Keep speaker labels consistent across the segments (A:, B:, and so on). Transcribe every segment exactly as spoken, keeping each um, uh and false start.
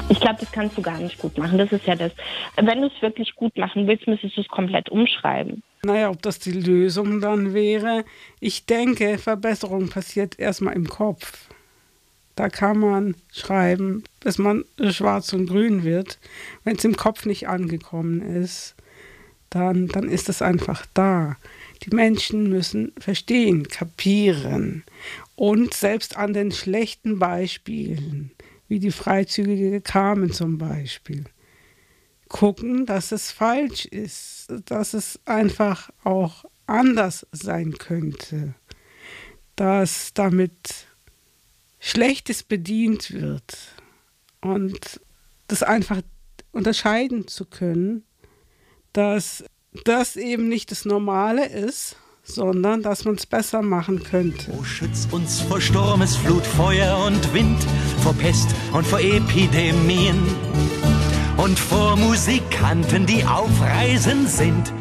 A: Ich glaube, das kannst du gar nicht gut machen. Das ist ja das. Wenn du es wirklich gut machen willst, müsstest du es komplett umschreiben.
B: Naja, ob das die Lösung dann wäre. Ich denke, Verbesserung passiert erstmal im Kopf. Da kann man schreiben, bis man schwarz und grün wird. Wenn es im Kopf nicht angekommen ist, dann, dann ist es einfach da. Die Menschen müssen verstehen, kapieren. Und selbst an den schlechten Beispielen, wie die freizügige Carmen zum Beispiel, gucken, dass es falsch ist, dass es einfach auch anders sein könnte, dass damit Schlechtes bedient wird und das einfach unterscheiden zu können, dass das eben nicht das Normale ist, sondern dass man es besser machen könnte.
C: Oh, schütz uns vor Sturmesflut, Feuer und Wind, vor Pest und vor Epidemien und vor Musikanten, die auf Reisen sind.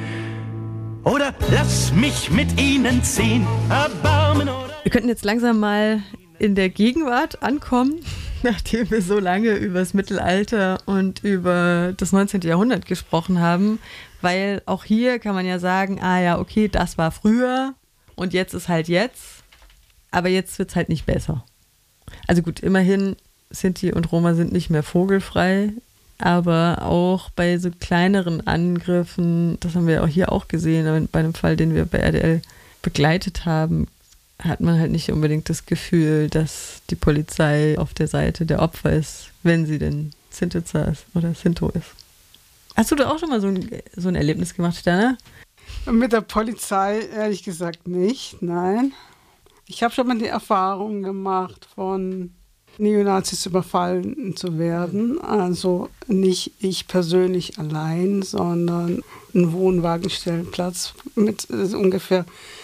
C: Oder lass mich mit ihnen ziehen, Erbarmen oder...
D: Wir könnten jetzt langsam mal in der Gegenwart ankommen, nachdem wir so lange über das Mittelalter und über das neunzehnten. Jahrhundert gesprochen haben, weil auch hier kann man ja sagen, ah ja, okay, das war früher und jetzt ist halt jetzt, aber jetzt wird es halt nicht besser. Also gut, immerhin, Sinti und Roma sind nicht mehr vogelfrei, aber auch bei so kleineren Angriffen, das haben wir auch hier auch gesehen, bei einem Fall, den wir bei R T L begleitet haben, hat man halt nicht unbedingt das Gefühl, dass die Polizei auf der Seite der Opfer ist, wenn sie denn Sintiza ist oder Sinto ist. Hast du da auch schon mal so ein, so ein Erlebnis gemacht, Stana?
B: Mit der Polizei ehrlich gesagt nicht, nein. Ich habe schon mal die Erfahrung gemacht, von Neonazis überfallen zu werden. Also nicht ich persönlich allein, sondern ein Wohnwagenstellplatz mit ungefähr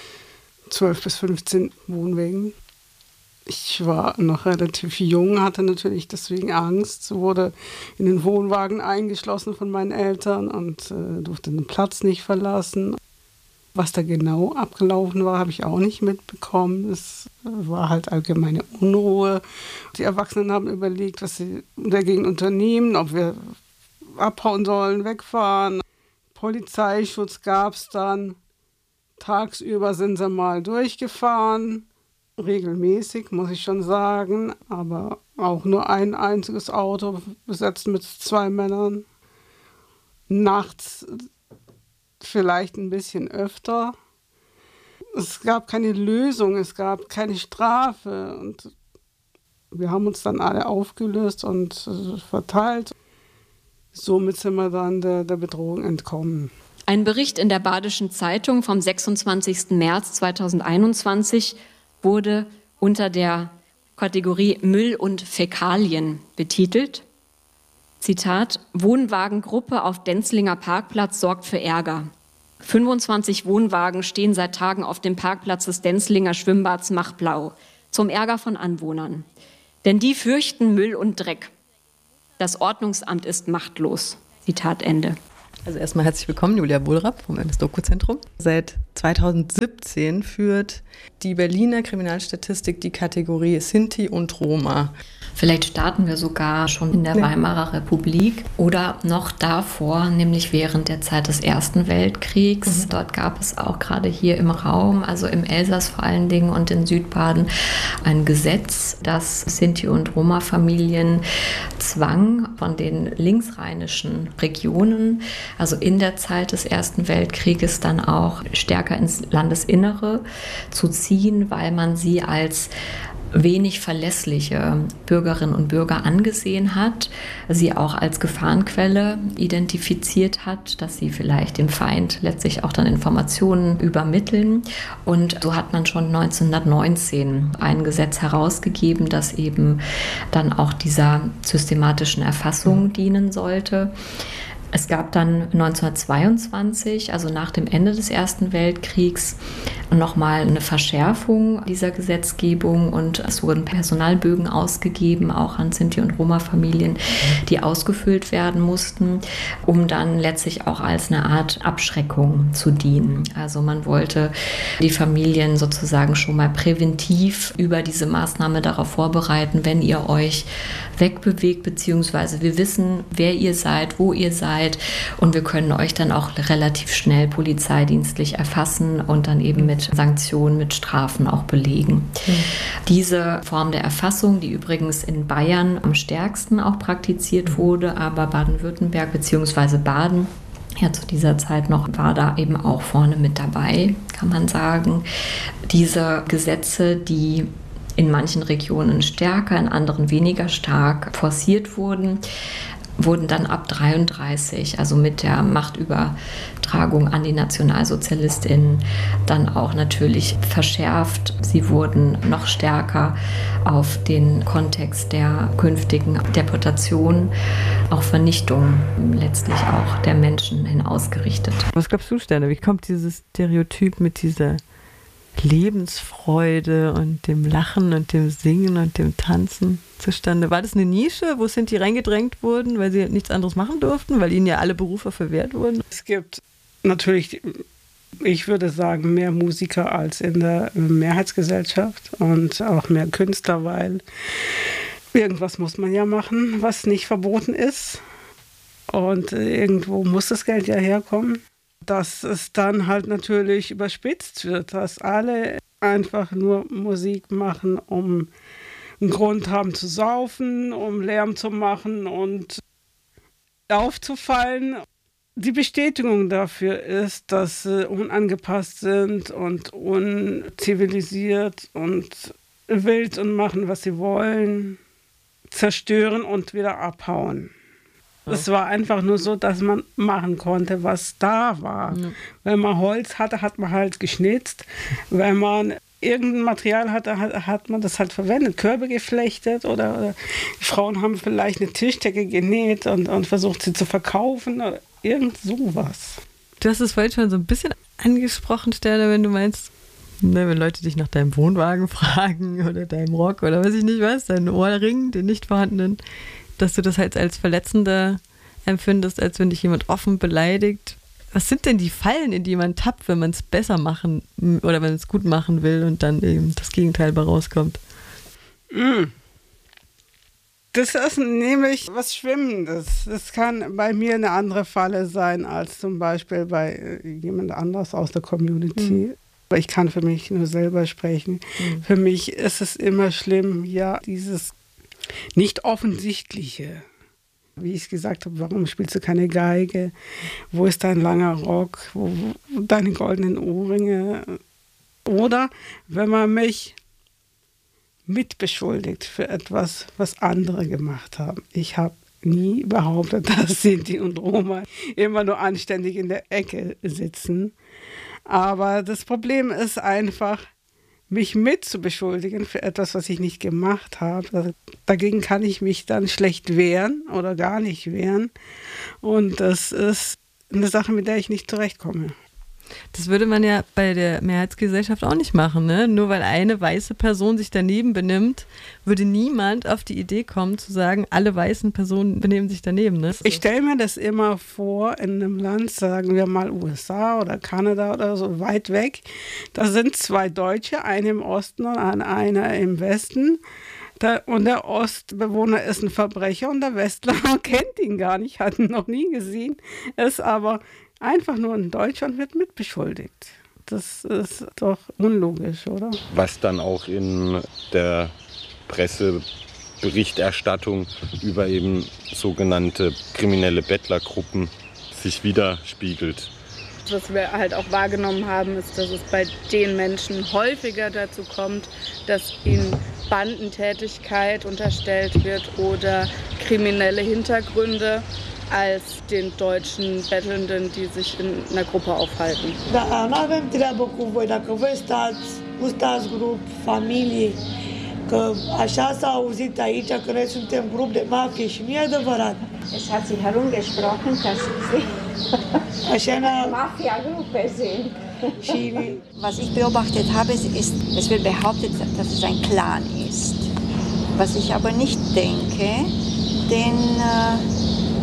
B: zwölf bis fünfzehn Wohnwegen. Ich war noch relativ jung, hatte natürlich deswegen Angst, wurde in den Wohnwagen eingeschlossen von meinen Eltern und äh, durfte den Platz nicht verlassen. Was da genau abgelaufen war, habe ich auch nicht mitbekommen. Es war halt allgemeine Unruhe. Die Erwachsenen haben überlegt, was sie dagegen unternehmen, ob wir abhauen sollen, wegfahren. Polizeischutz gab es dann. Tagsüber sind sie mal durchgefahren. Regelmäßig, muss ich schon sagen, aber auch nur ein einziges Auto besetzt mit zwei Männern. Nachts vielleicht ein bisschen öfter. Es gab keine Lösung, es gab keine Strafe und wir haben uns dann alle aufgelöst und verteilt. Somit sind wir dann der, der Bedrohung entkommen.
E: Ein Bericht in der Badischen Zeitung vom sechsundzwanzigsten März zweitausendeinundzwanzig wurde unter der Kategorie Müll und Fäkalien betitelt. Zitat: Wohnwagengruppe auf Denzlinger Parkplatz sorgt für Ärger. fünfundzwanzig Wohnwagen stehen seit Tagen auf dem Parkplatz des Denzlinger Schwimmbads Machblau, zum Ärger von Anwohnern. Denn die fürchten Müll und Dreck. Das Ordnungsamt ist machtlos. Zitat Ende.
D: Also erstmal herzlich willkommen, Julia Wohlrapp vom Doku-Zentrum. Seit zweitausendsiebzehn führt die Berliner Kriminalstatistik die Kategorie Sinti und Roma.
F: Vielleicht starten wir sogar schon in der Weimarer Republik oder noch davor, nämlich während der Zeit des Ersten Weltkriegs. Mhm. Dort gab es auch gerade hier im Raum, also im Elsass vor allen Dingen und in Südbaden, ein Gesetz, das Sinti- und Roma-Familien zwang, von den linksrheinischen Regionen, also in der Zeit des Ersten Weltkrieges, dann auch stärker ins Landesinnere zu ziehen, weil man sie als wenig verlässliche Bürgerinnen und Bürger angesehen hat, sie auch als Gefahrenquelle identifiziert hat, dass sie vielleicht dem Feind letztlich auch dann Informationen übermitteln. Und so hat man schon neunzehnhundertneunzehn ein Gesetz herausgegeben, das eben dann auch dieser systematischen Erfassung dienen sollte. Es gab dann neunzehnhundertzweiundzwanzig, also nach dem Ende des Ersten Weltkriegs, nochmal eine Verschärfung dieser Gesetzgebung und es wurden Personalbögen ausgegeben, auch an Sinti- und Roma-Familien, die ausgefüllt werden mussten, um dann letztlich auch als eine Art Abschreckung zu dienen. Also man wollte die Familien sozusagen schon mal präventiv über diese Maßnahme darauf vorbereiten, wenn ihr euch wegbewegt, beziehungsweise wir wissen, wer ihr seid, wo ihr seid und wir können euch dann auch relativ schnell polizeidienstlich erfassen und dann eben mit Sanktionen, mit Strafen auch belegen. Mhm. Diese Form der Erfassung, die übrigens in Bayern am stärksten auch praktiziert wurde, aber Baden-Württemberg beziehungsweise Baden ja zu dieser Zeit noch war da eben auch vorne mit dabei, kann man sagen. Diese Gesetze, die in manchen Regionen stärker, in anderen weniger stark forciert wurden, wurden dann ab dreiunddreißig, also mit der Machtübertragung an die NationalsozialistInnen, dann auch natürlich verschärft. Sie wurden noch stärker auf den Kontext der künftigen Deportation, auch Vernichtung letztlich auch der Menschen hin ausgerichtet.
D: Was glaubst du, Sterne? Wie kommt dieses Stereotyp mit dieser Lebensfreude und dem Lachen und dem Singen und dem Tanzen zustande? War das eine Nische? Wo sind die reingedrängt wurden, weil sie nichts anderes machen durften, weil ihnen ja alle Berufe verwehrt wurden?
B: Es gibt natürlich, ich würde sagen, mehr Musiker als in der Mehrheitsgesellschaft und auch mehr Künstler, weil irgendwas muss man ja machen, was nicht verboten ist. Und irgendwo muss das Geld ja herkommen. Dass es dann halt natürlich überspitzt wird, dass alle einfach nur Musik machen, um einen Grund haben zu saufen, um Lärm zu machen und aufzufallen. Die Bestätigung dafür ist, dass sie unangepasst sind und unzivilisiert und wild und machen, was sie wollen, zerstören und wieder abhauen. Es war einfach nur so, dass man machen konnte, was da war. Ja. Wenn man Holz hatte, hat man halt geschnitzt. Wenn man irgendein Material hatte, hat, hat man das halt verwendet. Körbe geflechtet oder, oder die Frauen haben vielleicht eine Tischdecke genäht und, und versucht, sie zu verkaufen oder irgend sowas.
D: Du hast es vorhin schon so ein bisschen angesprochen, Sterne, wenn du meinst, ne, wenn Leute dich nach deinem Wohnwagen fragen oder deinem Rock oder weiß ich nicht was, deinen Ohrring, den nicht vorhandenen, dass du das halt als verletzender empfindest, als wenn dich jemand offen beleidigt. Was sind denn die Fallen, in die man tappt, wenn man es besser machen oder wenn es gut machen will und dann eben das Gegenteil bei rauskommt?
B: Das ist nämlich was Schwimmendes. Das kann bei mir eine andere Falle sein als zum Beispiel bei jemand anderes aus der Community. Mhm. Ich kann für mich nur selber sprechen. Mhm. Für mich ist es immer schlimm, ja, dieses nicht offensichtliche. Wie ich es gesagt habe, warum spielst du keine Geige? Wo ist dein langer Rock? Wo, wo deine goldenen Ohrringe? Oder wenn man mich mitbeschuldigt für etwas, was andere gemacht haben. Ich habe nie behauptet, dass Sinti und Roma immer nur anständig in der Ecke sitzen. Aber das Problem ist einfach, mich mitzubeschuldigen für etwas, was ich nicht gemacht habe. Dagegen kann ich mich dann schlecht wehren oder gar nicht wehren. Und das ist eine Sache, mit der ich nicht zurechtkomme.
D: Das würde man ja bei der Mehrheitsgesellschaft auch nicht machen, ne? Nur weil eine weiße Person sich daneben benimmt, würde niemand auf die Idee kommen zu sagen, alle weißen Personen benehmen sich daneben, ne?
B: Ich stelle mir das immer vor, in einem Land, sagen wir mal U S A oder Kanada oder so, weit weg, da sind zwei Deutsche, eine im Osten und einer im Westen. Der, und der Ostbewohner ist ein Verbrecher und der Westler kennt ihn gar nicht, hat ihn noch nie gesehen, ist aber einfach nur in Deutschland wird mitbeschuldigt. Das ist doch unlogisch, oder?
G: Was dann auch in der Presseberichterstattung über eben sogenannte kriminelle Bettlergruppen sich widerspiegelt.
H: Was wir halt auch wahrgenommen haben, ist, dass es bei den Menschen häufiger dazu kommt, dass ihnen Bandentätigkeit unterstellt wird oder kriminelle Hintergründe, als den deutschen Bettelnden, die sich in einer Gruppe aufhalten.
I: Da, nu avem treabă cu voi, dacă voi stați, nu stați grup, familie, că așa s-a auzit aici, că noi suntem grup de mafie și nu e adevărat.
J: Es hat sich herumgesprochen, dass sie eine Mafia-Gruppe sind. Was ich beobachtet habe, ist, es wird behauptet, dass es ein Clan ist. Was ich aber nicht denke, denn äh,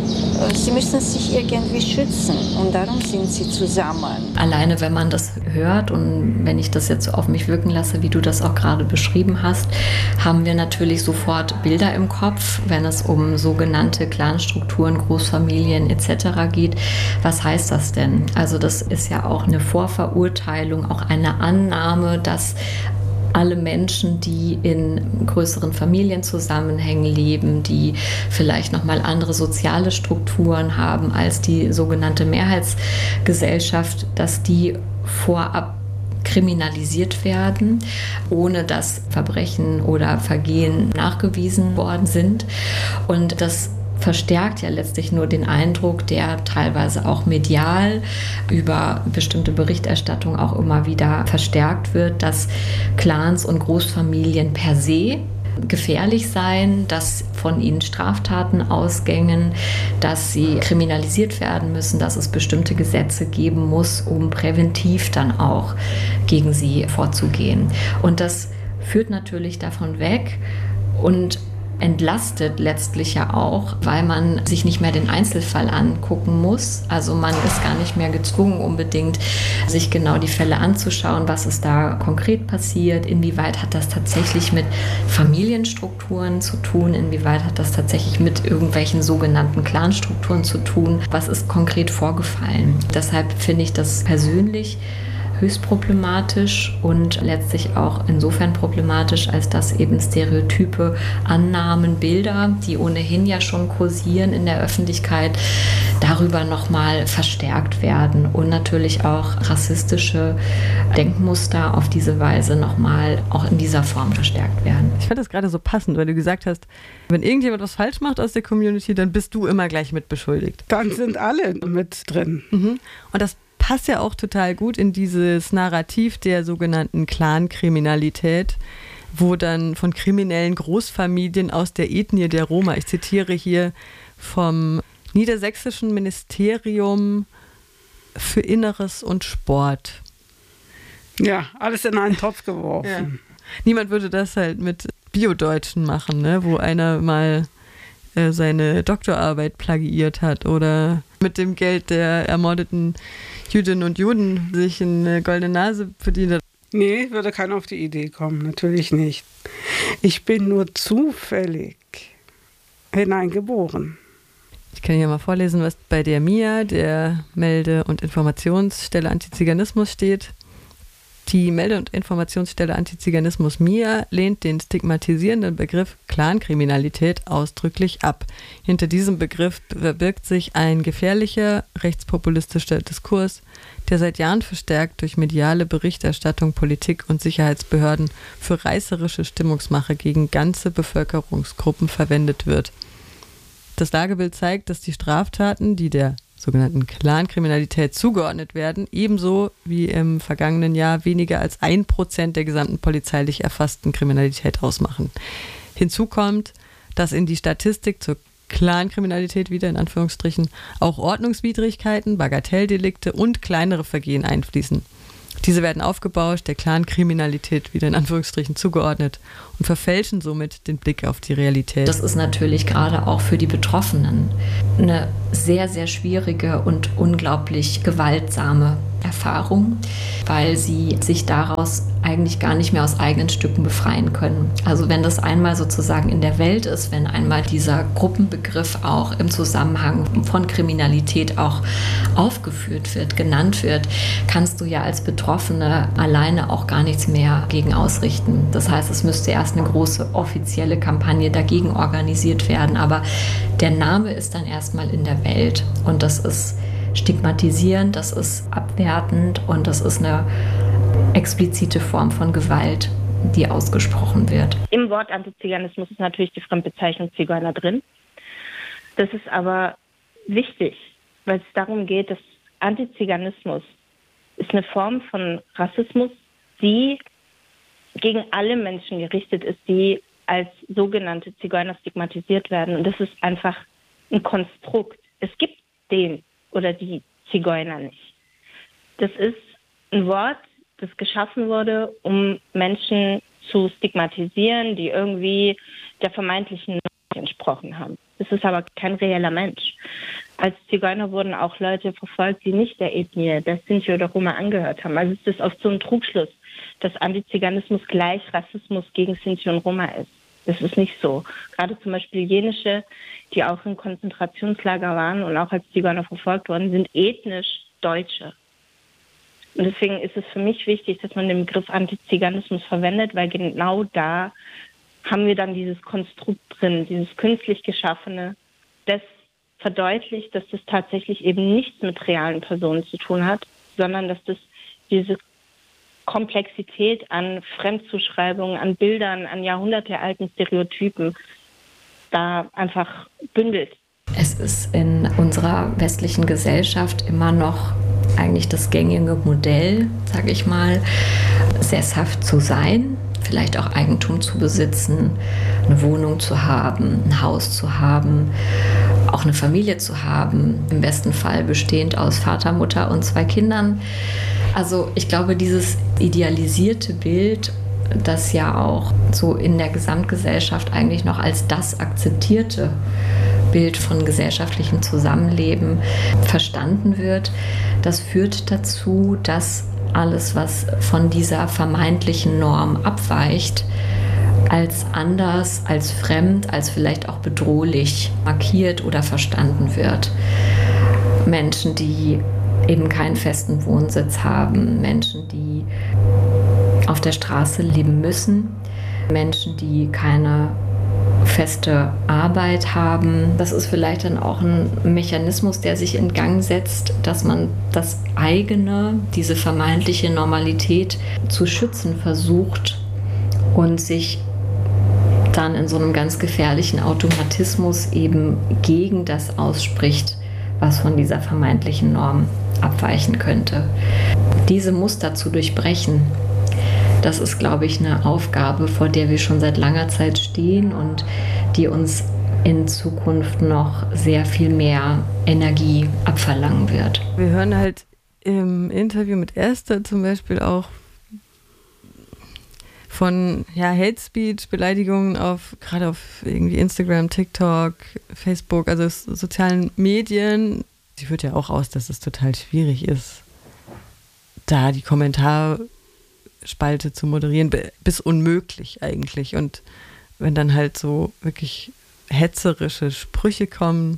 J: Sie müssen sich irgendwie schützen und darum sind sie zusammen.
F: Alleine wenn man das hört und wenn ich das jetzt auf mich wirken lasse, wie du das auch gerade beschrieben hast, haben wir natürlich sofort Bilder im Kopf, wenn es um sogenannte Clanstrukturen, Großfamilien et cetera geht. Was heißt das denn? Also das ist ja auch eine Vorverurteilung, auch eine Annahme, dass alle Menschen, die in größeren Familienzusammenhängen leben, die vielleicht nochmal andere soziale Strukturen haben als die sogenannte Mehrheitsgesellschaft, dass die vorab kriminalisiert werden, ohne dass Verbrechen oder Vergehen nachgewiesen worden sind. Und das verstärkt ja letztlich nur den Eindruck, der teilweise auch medial über bestimmte Berichterstattung auch immer wieder verstärkt wird, dass Clans und Großfamilien per se gefährlich seien, dass von ihnen Straftaten ausgängen, dass sie kriminalisiert werden müssen, dass es bestimmte Gesetze geben muss, um präventiv dann auch gegen sie vorzugehen. Und das führt natürlich davon weg und entlastet letztlich ja auch, weil man sich nicht mehr den Einzelfall angucken muss. Also man ist gar nicht mehr gezwungen, unbedingt sich genau die Fälle anzuschauen, was ist da konkret passiert, inwieweit hat das tatsächlich mit Familienstrukturen zu tun, inwieweit hat das tatsächlich mit irgendwelchen sogenannten Clanstrukturen zu tun, was ist konkret vorgefallen. Deshalb finde ich das persönlich höchst problematisch und letztlich auch insofern problematisch, als dass eben Stereotype, Annahmen, Bilder, die ohnehin ja schon kursieren in der Öffentlichkeit, darüber nochmal verstärkt werden und natürlich auch rassistische Denkmuster auf diese Weise nochmal auch in dieser Form verstärkt werden.
D: Ich fand das gerade so passend, weil du gesagt hast, wenn irgendjemand was falsch macht aus der Community, dann bist du immer gleich mit beschuldigt.
B: Dann sind alle mit drin.
D: Mhm. Und das passt ja auch total gut in dieses Narrativ der sogenannten Clan-Kriminalität, wo dann von kriminellen Großfamilien aus der Ethnie der Roma, ich zitiere hier vom Niedersächsischen Ministerium für Inneres und Sport.
B: Ja, alles in einen Topf geworfen.
D: Ja. Niemand würde das halt mit Bio-Deutschen machen, ne? Wo einer mal äh, seine Doktorarbeit plagiiert hat oder mit dem Geld der ermordeten Jüdinnen und Juden sich eine goldene Nase verdient hat.
B: Nee, würde keiner auf die Idee kommen, natürlich nicht. Ich bin nur zufällig hineingeboren.
D: Ich kann hier mal vorlesen, was bei der M I A, der Melde- und Informationsstelle Antiziganismus steht. Die Melde- und Informationsstelle Antiziganismus M I A lehnt den stigmatisierenden Begriff Clankriminalität ausdrücklich ab. Hinter diesem Begriff verbirgt sich ein gefährlicher rechtspopulistischer Diskurs, der seit Jahren verstärkt durch mediale Berichterstattung, Politik und Sicherheitsbehörden für reißerische Stimmungsmache gegen ganze Bevölkerungsgruppen verwendet wird. Das Lagebild zeigt, dass die Straftaten, die der sogenannten Clankriminalität zugeordnet werden, ebenso wie im vergangenen Jahr weniger als ein Prozent der gesamten polizeilich erfassten Kriminalität ausmachen. Hinzu kommt, dass in die Statistik zur Clankriminalität wieder in Anführungsstrichen auch Ordnungswidrigkeiten, Bagatelldelikte und kleinere Vergehen einfließen. Diese werden aufgebauscht, der Clankriminalität wieder in Anführungsstrichen zugeordnet und verfälschen somit den Blick auf die Realität.
F: Das ist natürlich gerade auch für die Betroffenen eine sehr, sehr schwierige und unglaublich gewaltsame Erfahrung, weil sie sich daraus eigentlich gar nicht mehr aus eigenen Stücken befreien können. Also wenn das einmal sozusagen in der Welt ist, wenn einmal dieser Gruppenbegriff auch im Zusammenhang von Kriminalität auch aufgeführt wird, genannt wird, kannst du ja als Betroffene alleine auch gar nichts mehr gegen ausrichten. Das heißt, es müsste erst eine große offizielle Kampagne dagegen organisiert werden, aber der Name ist dann erstmal in der Welt und das ist stigmatisierend, das ist abwertend und das ist eine explizite Form von Gewalt, die ausgesprochen wird.
A: Im Wort Antiziganismus ist natürlich die Fremdbezeichnung Zigeuner drin. Das ist aber wichtig, weil es darum geht, dass Antiziganismus ist eine Form von Rassismus, die gegen alle Menschen gerichtet ist, die als sogenannte Zigeuner stigmatisiert werden. Und das ist einfach ein Konstrukt. Es gibt den oder die Zigeuner nicht. Das ist ein Wort, das geschaffen wurde, um Menschen zu stigmatisieren, die irgendwie der vermeintlichen Norm entsprochen haben. Das ist aber kein reeller Mensch. Als Zigeuner wurden auch Leute verfolgt, die nicht der Ethnie der Sinti oder Roma angehört haben. Also es ist oft so ein Trugschluss, dass Antiziganismus gleich Rassismus gegen Sinti und Roma ist. Das ist nicht so. Gerade zum Beispiel Jenische, die auch in Konzentrationslager waren und auch als Zigeuner verfolgt wurden, sind ethnisch Deutsche. Und deswegen ist es für mich wichtig, dass man den Begriff Antiziganismus verwendet, weil genau da haben wir dann dieses Konstrukt drin, dieses künstlich geschaffene, das verdeutlicht, dass das tatsächlich eben nichts mit realen Personen zu tun hat, sondern dass das diese Komplexität an Fremdzuschreibungen, an Bildern, an jahrhundertealten Stereotypen da einfach bündelt.
F: Es ist in unserer westlichen Gesellschaft immer noch eigentlich das gängige Modell, sage ich mal, sesshaft zu sein, vielleicht auch Eigentum zu besitzen, eine Wohnung zu haben, ein Haus zu haben, auch eine Familie zu haben, im besten Fall bestehend aus Vater, Mutter und zwei Kindern. Also ich glaube, dieses idealisierte Bild, das ja auch so in der Gesamtgesellschaft eigentlich noch als das akzeptierte Bild von gesellschaftlichem Zusammenleben verstanden wird, das führt dazu, dass alles, was von dieser vermeintlichen Norm abweicht, als anders, als fremd, als vielleicht auch bedrohlich markiert oder verstanden wird. Menschen, die eben keinen festen Wohnsitz haben, Menschen, die auf der Straße leben müssen, Menschen, die keine feste Arbeit haben. Das ist vielleicht dann auch ein Mechanismus, der sich in Gang setzt, dass man das eigene, diese vermeintliche Normalität zu schützen versucht und sich dann in so einem ganz gefährlichen Automatismus eben gegen das ausspricht, was von dieser vermeintlichen Norm abweichen könnte. Diese Muster zu durchbrechen, das ist, glaube ich, eine Aufgabe, vor der wir schon seit langer Zeit stehen und die uns in Zukunft noch sehr viel mehr Energie abverlangen wird.
D: Wir hören halt im Interview mit Esther zum Beispiel auch von ja, Hate Speech, Beleidigungen auf gerade auf irgendwie Instagram, TikTok, Facebook, also sozialen Medien. Sie führt ja auch aus, dass es total schwierig ist, da die Kommentarspalte zu moderieren, bis unmöglich eigentlich. Und wenn dann halt so wirklich hetzerische Sprüche kommen,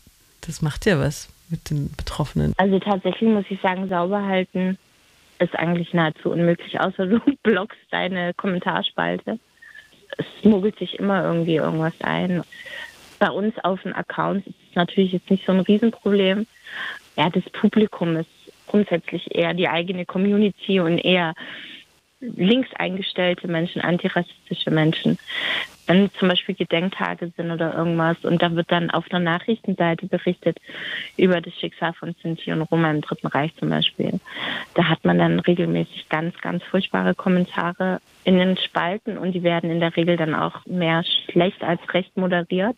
D: das macht ja was mit den Betroffenen.
A: Also tatsächlich muss ich sagen, sauber halten ist eigentlich nahezu unmöglich, außer du blockst deine Kommentarspalte. Es muggelt sich immer irgendwie irgendwas ein. Bei uns auf den Accounts ist es natürlich jetzt nicht so ein Riesenproblem. Ja, das Publikum ist grundsätzlich eher die eigene Community und eher links eingestellte Menschen, antirassistische Menschen. Wenn zum Beispiel Gedenktage sind oder irgendwas und da wird dann auf einer Nachrichtenseite berichtet über das Schicksal von Sinti und Roma im Dritten Reich zum Beispiel. Da hat man dann regelmäßig ganz, ganz furchtbare Kommentare in den Spalten und die werden in der Regel dann auch mehr schlecht als recht moderiert.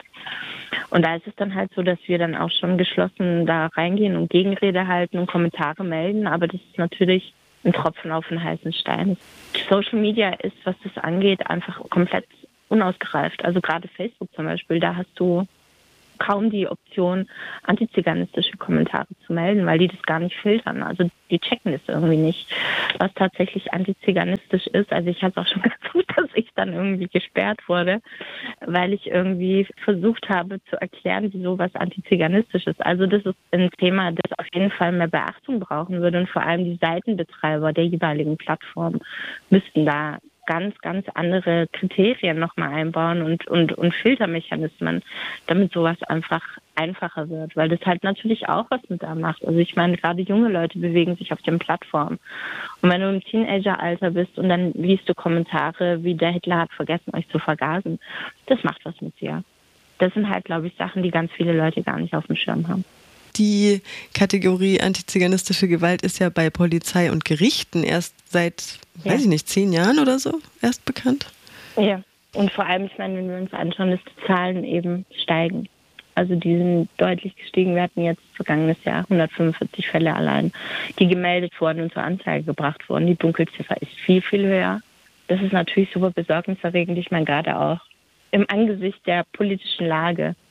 A: Und da ist es dann halt so, dass wir dann auch schon geschlossen da reingehen und Gegenrede halten und Kommentare melden, aber das ist natürlich ein Tropfen auf den heißen Stein. Social Media ist, was das angeht, einfach komplett unausgereift. Also gerade Facebook zum Beispiel, da hast du kaum die Option, antiziganistische Kommentare zu melden, weil die das gar nicht filtern. Also die checken das irgendwie nicht, was tatsächlich antiziganistisch ist. Also ich habe es auch schon gesucht, dass ich dann irgendwie gesperrt wurde, weil ich irgendwie versucht habe zu erklären, wieso was antiziganistisch ist. Also das ist ein Thema, das auf jeden Fall mehr Beachtung brauchen würde und vor allem die Seitenbetreiber der jeweiligen Plattformen müssten da ganz, ganz andere Kriterien nochmal einbauen und, und, und Filtermechanismen, damit sowas einfach einfacher wird, weil das halt natürlich auch was mit da macht. Also ich meine, gerade junge Leute bewegen sich auf den Plattformen. Und wenn du im Teenageralter bist und dann liest du Kommentare wie der Hitler hat vergessen, euch zu vergasen, das macht was mit dir. Das sind halt, glaube ich, Sachen, die ganz viele Leute gar nicht auf dem Schirm haben.
D: Die Kategorie antiziganistische Gewalt ist ja bei Polizei und Gerichten erst seit, ja. weiß ich nicht, zehn Jahren oder so erst bekannt.
A: Ja, und vor allem, ich meine, wenn wir uns anschauen, dass die Zahlen eben steigen. Also die sind deutlich gestiegen. Wir hatten jetzt vergangenes Jahr hundertfünfundvierzig Fälle allein, die gemeldet wurden und zur Anzeige gebracht wurden. Die Dunkelziffer ist viel, viel höher. Das ist natürlich super besorgniserregend. Ich meine, gerade auch im Angesicht der politischen Lage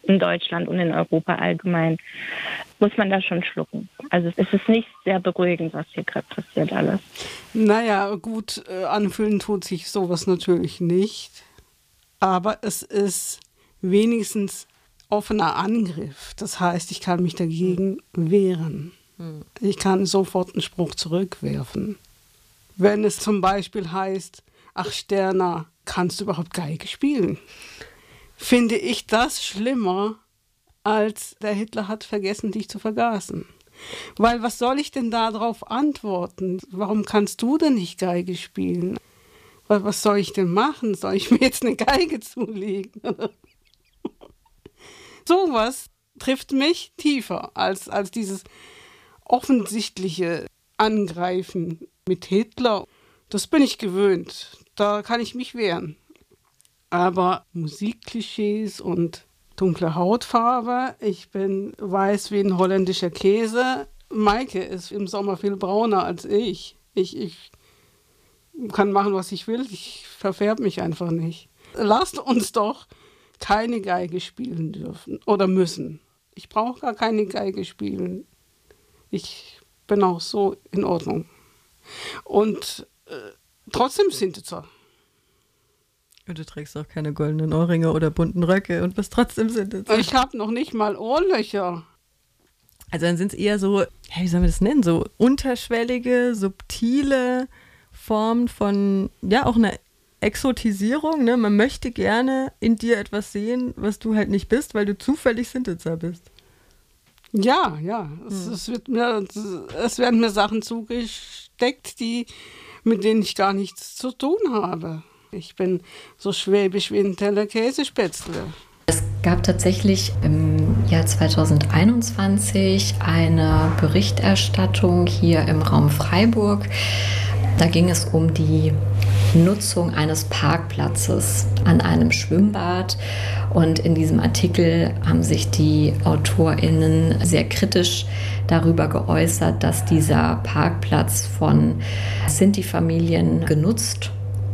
A: in Deutschland und in Europa allgemein, muss man da schon schlucken. Also es ist nicht sehr beruhigend, was hier gerade passiert alles.
B: Naja, gut, äh, anfühlen tut sich sowas natürlich nicht. Aber es ist wenigstens offener Angriff. Das heißt, ich kann mich dagegen wehren. Hm. Ich kann sofort einen Spruch zurückwerfen. Wenn es zum Beispiel heißt, ach Sterna, kannst du überhaupt Geige spielen? Finde ich das schlimmer, als der Hitler hat vergessen, dich zu vergaßen. Weil was soll ich denn darauf antworten? Warum kannst du denn nicht Geige spielen? Was soll ich denn machen? Soll ich mir jetzt eine Geige zulegen? Sowas trifft mich tiefer als, als dieses offensichtliche Angreifen mit Hitler. Das bin ich gewöhnt. Da kann ich mich wehren. Aber Musikklischees und dunkle Hautfarbe, ich bin weiß wie ein holländischer Käse. Maike ist im Sommer viel brauner als ich. Ich, ich kann machen, was ich will. Ich verfärbe mich einfach nicht. Lasst uns doch keine Geige spielen dürfen oder müssen. Ich brauche gar keine Geige spielen. Ich bin auch so in Ordnung. Und äh, trotzdem Sintetzer.
D: Und du trägst auch keine goldenen Ohrringe oder bunten Röcke und bist trotzdem Sintetzer.
B: Ich habe noch nicht mal Ohrlöcher.
D: Also dann sind es eher so, wie sollen wir das nennen, so unterschwellige, subtile Formen von, ja, auch einer Exotisierung. Ne? Man möchte gerne in dir etwas sehen, was du halt nicht bist, weil du zufällig Sintetzer bist.
B: Ja, ja. Hm. Es, es, wird mir, es werden mir Sachen zugesteckt, die, mit denen ich gar nichts zu tun habe. Ich bin so schwäbisch wie ein Teller Käsespätzle.
F: Es gab tatsächlich im Jahr zweitausendeinundzwanzig eine Berichterstattung hier im Raum Freiburg. Da ging es um die Nutzung eines Parkplatzes an einem Schwimmbad. Und in diesem Artikel haben sich die AutorInnen sehr kritisch darüber geäußert, dass dieser Parkplatz von Sinti-Familien genutzt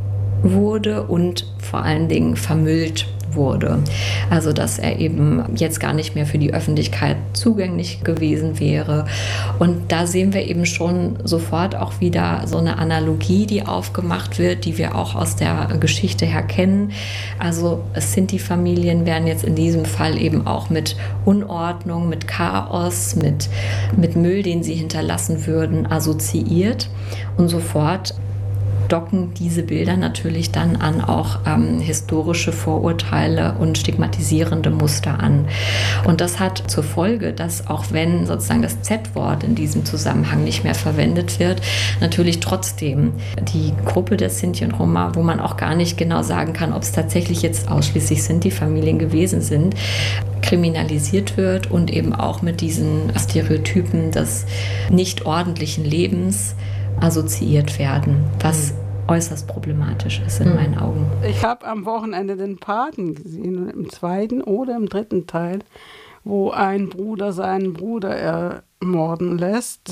F: wurde und vor allen Dingen vermüllt wurde. Also dass er eben jetzt gar nicht mehr für die Öffentlichkeit zugänglich gewesen wäre. Und da sehen wir eben schon sofort auch wieder so eine Analogie, die aufgemacht wird, die wir auch aus der Geschichte her kennen. Also es sind die Familien, werden jetzt in diesem Fall eben auch mit Unordnung, mit Chaos, mit, mit Müll, den sie hinterlassen würden, assoziiert. Und sofort docken diese Bilder natürlich dann an auch ähm, historische Vorurteile und stigmatisierende Muster an. Und das hat zur Folge, dass auch wenn sozusagen das Z-Wort in diesem Zusammenhang nicht mehr verwendet wird, natürlich trotzdem die Gruppe der Sinti und Roma, wo man auch gar nicht genau sagen kann, ob es tatsächlich jetzt ausschließlich Sinti-Familien gewesen sind, kriminalisiert wird und eben auch mit diesen Stereotypen des nicht ordentlichen Lebens assoziiert werden, was äußerst problematisch ist in meinen Augen.
B: Ich habe am Wochenende den Paten gesehen, im zweiten oder im dritten Teil, wo ein Bruder seinen Bruder ermorden lässt.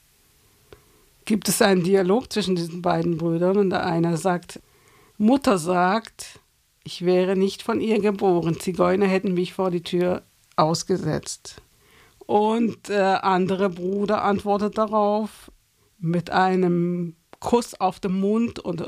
B: Gibt es einen Dialog zwischen diesen beiden Brüdern und der eine sagt, Mutter sagt, ich wäre nicht von ihr geboren, Zigeuner hätten mich vor die Tür ausgesetzt. Und der andere Bruder antwortet darauf, mit einem Kuss auf den Mund und